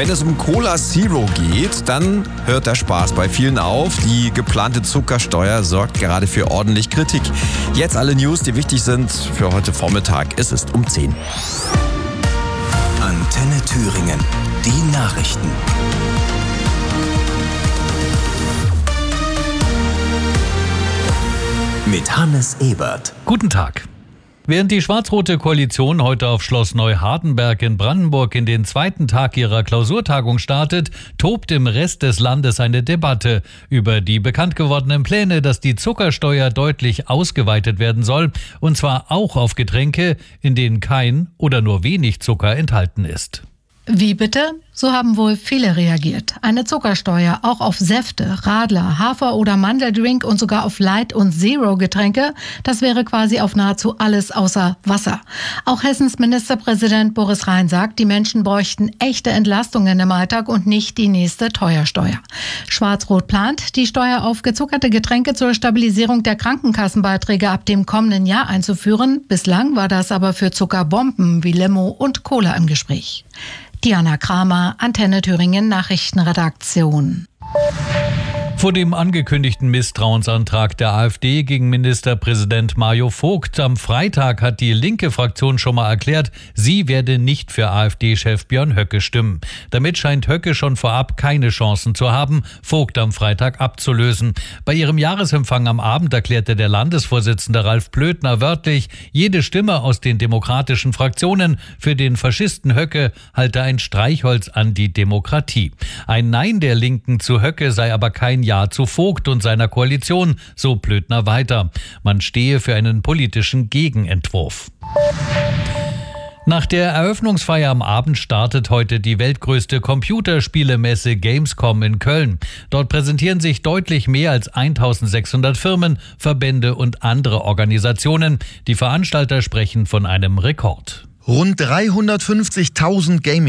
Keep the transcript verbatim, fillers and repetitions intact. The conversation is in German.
Wenn es um Cola Zero geht, dann hört der Spaß bei vielen auf. Die geplante Zuckersteuer sorgt gerade für ordentlich Kritik. Jetzt alle News, die wichtig sind für heute Vormittag. Es ist um zehn. Antenne Thüringen, die Nachrichten. Mit Hannes Ebert. Guten Tag. Während die schwarz-rote Koalition heute auf Schloss Neuhardenberg in Brandenburg in den zweiten Tag ihrer Klausurtagung startet, tobt im Rest des Landes eine Debatte über die bekannt gewordenen Pläne, dass die Zuckersteuer deutlich ausgeweitet werden soll, und zwar auch auf Getränke, in denen kein oder nur wenig Zucker enthalten ist. Wie bitte? So haben wohl viele reagiert. Eine Zuckersteuer auch auf Säfte, Radler, Hafer- oder Mandeldrink und sogar auf Light- und Zero-Getränke, das wäre quasi auf nahezu alles außer Wasser. Auch Hessens Ministerpräsident Boris Rhein sagt, die Menschen bräuchten echte Entlastungen im Alltag und nicht die nächste Teuersteuer. Schwarz-Rot plant, die Steuer auf gezuckerte Getränke zur Stabilisierung der Krankenkassenbeiträge ab dem kommenden Jahr einzuführen. Bislang war das aber für Zuckerbomben wie Limo und Cola im Gespräch. Diana Kramer, Antenne Thüringen Nachrichtenredaktion. Vor dem angekündigten Misstrauensantrag der AfD gegen Ministerpräsident Mario Vogt am Freitag hat die linke Fraktion schon mal erklärt, sie werde nicht für AfD-Chef Björn Höcke stimmen. Damit scheint Höcke schon vorab keine Chancen zu haben, Vogt am Freitag abzulösen. Bei ihrem Jahresempfang am Abend erklärte der Landesvorsitzende Ralf Blödner wörtlich, jede Stimme aus den demokratischen Fraktionen für den Faschisten Höcke halte ein Streichholz an die Demokratie. Ein Nein der Linken zu Höcke sei aber kein Ja zu Vogt und seiner Koalition, so Blödner weiter. Man stehe für einen politischen Gegenentwurf. Nach der Eröffnungsfeier am Abend startet heute die weltgrößte Computerspielemesse Gamescom in Köln. Dort präsentieren sich deutlich mehr als eintausendsechshundert Firmen, Verbände und andere Organisationen. Die Veranstalter sprechen von einem Rekord. Rund dreihundertfünfzigtausend Gaming